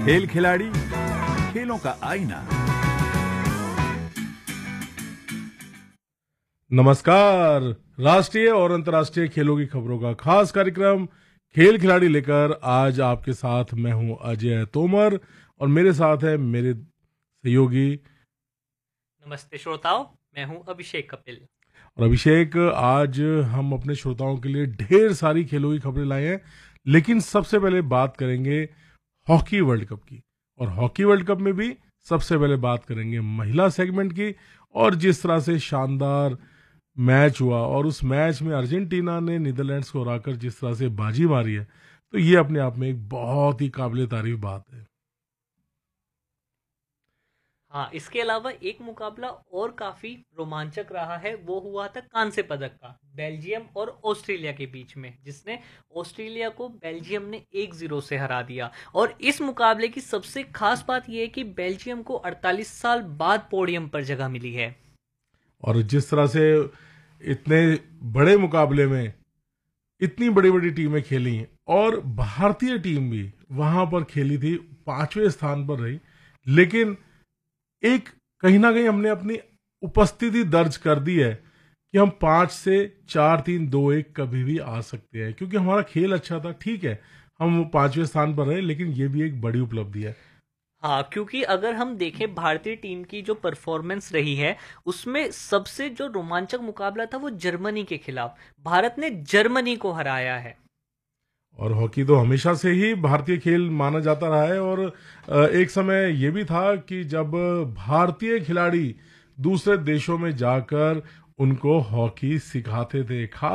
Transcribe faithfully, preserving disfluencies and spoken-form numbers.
खेल खिलाड़ी, खेलों का आईना। नमस्कार। राष्ट्रीय और अंतर्राष्ट्रीय खेलों की खबरों का खास कार्यक्रम खेल खिलाड़ी लेकर आज आपके साथ मैं हूं अजय तोमर और मेरे साथ है मेरे सहयोगी। नमस्ते श्रोताओं, मैं हूं अभिषेक कपिल। और अभिषेक, आज हम अपने श्रोताओं के लिए ढेर सारी खेलों की खबरें लाए हैं, लेकिन सबसे पहले बात करेंगे हॉकी वर्ल्ड कप की। और हॉकी वर्ल्ड कप में भी सबसे पहले बात करेंगे महिला सेगमेंट की, और जिस तरह से शानदार मैच हुआ और उस मैच में अर्जेंटीना ने नीदरलैंड्स को हराकर जिस तरह से बाजी मारी है, तो ये अपने आप में एक बहुत ही काबिल तारीफ बात है। हाँ, इसके अलावा एक मुकाबला और काफी रोमांचक रहा है, वो हुआ था कांस्य पदक का बेल्जियम और ऑस्ट्रेलिया के बीच में, जिसने ऑस्ट्रेलिया को बेल्जियम ने एक जीरो से हरा दिया। और इस मुकाबले की सबसे खास बात यह है कि बेल्जियम को अड़तालीस साल बाद पोडियम पर जगह मिली है। और जिस तरह से इतने बड़े मुकाबले में इतनी बड़ी बड़ी टीमें खेली हैं और भारतीय टीम भी वहां पर खेली थी, पांचवें स्थान पर रही, लेकिन एक कहीं ना कहीं हमने अपनी उपस्थिति दर्ज कर दी है कि हम पांच से चार तीन दो एक कभी भी आ सकते हैं, क्योंकि हमारा खेल अच्छा था। ठीक है, हम पांचवें स्थान पर रहे, लेकिन ये भी एक बड़ी उपलब्धि है। हाँ, क्योंकि अगर हम देखें भारतीय टीम की जो परफॉर्मेंस रही है, उसमें सबसे जो रोमांचक मुकाबला था वो जर्मनी के खिलाफ। भारत ने जर्मनी को हराया है। और हॉकी तो हमेशा से ही भारतीय खेल माना जाता रहा है, और एक समय ये भी था कि जब भारतीय खिलाड़ी दूसरे देशों में जाकर उनको हॉकी सिखाते थे, खास